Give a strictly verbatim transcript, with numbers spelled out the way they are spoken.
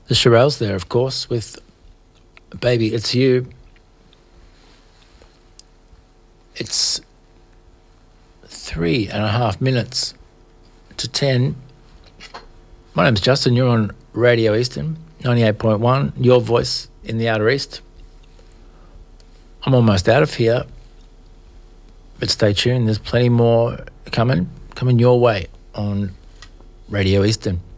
The Shirelles there, of course, with Baby It's You. It's three and a half minutes to ten. My name's Justin. You're on Radio Eastern, ninety-eight point one, your voice in the Outer East. I'm almost out of here, but stay tuned. There's plenty more coming, coming your way on Radio Eastern.